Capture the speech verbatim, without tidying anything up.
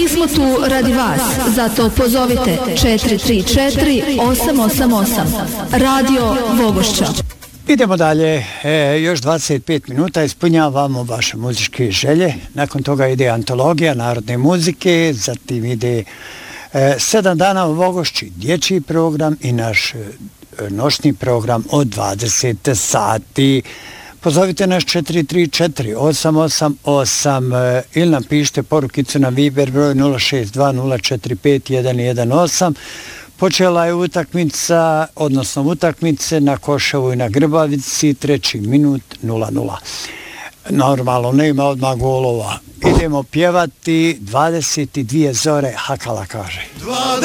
Mi smo tu radi vas, zato pozovite četiri tri četiri osam osam osam. Radio Vogošća. Idemo dalje, e, još dvadeset pet minuta ispunjavamo vaše muzičke želje. Nakon toga ide antologija narodne muzike, zatim ide e, sedam dana u Vogošći, dječji program i naš e, noćni program od dvadeset sati. Pozovite nas četiri tri četiri osam osam osam e, ili nam pišite porukicu na Viber broj nula šest dva nula četiri pet jedan jedan osam. Počela je utakmica, odnosno utakmice na Koševu i na Grbavici, treći minut nula nula. Normalno, nema odmah golova. Idemo pjevati dvadeset dvije zore, Hakala kaže.